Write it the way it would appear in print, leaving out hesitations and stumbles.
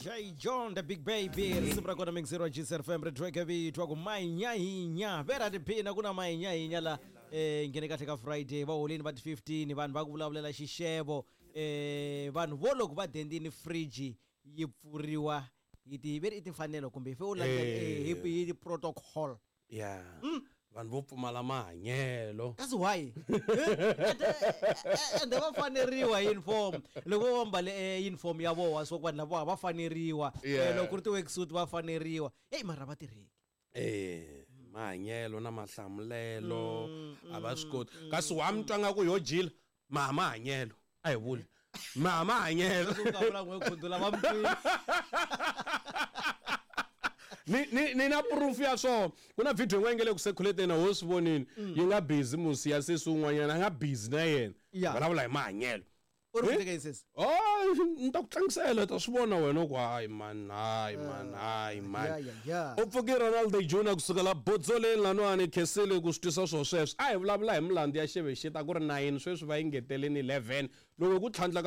J John the big baby risibra kona mingzero GSFM redreke vitwa ku mainyahinya vera tiphina kuna mainyahinya la ngene kahle ka Friday va holini va 15 vanhu va ku vulavulela xixevo vanhu vo loko va dendini fridge yi pfuriwa yi timfanelo kumbe fe u landzelela hi protocol yeah vanhu vo pfumala mahanyelo that's why and va faneriwa uniform loko va mbale uniform ya vona so vanhu lavo va faneriwa loko ku ri ti worksuit va faneriwa mara va tirheki mahanyelo na mahlamulelo a va swi koti kasi wa mtwa nga ku yo jila mahanyelo a hi vuli mahanyelo ku ka vula n'we khundula va mtwini ni na proof ya so kuna video ngengele ku circulate na ho sivonini yi nga busy musi ya sesu un'wanyana nga busy na yena vulavula hi mahanyelo u ri teka insesi nta ku tlangisela ta swivona wena ku hayi man u pfuki Ronaldo Junior kusukela bodzoleni lanwani khesile ku switisa swo sweswo a hi vulavula hi milandi ya xeve xita ku ri 9 sweswi va yi ngeteleni 11 loko ku tlhandla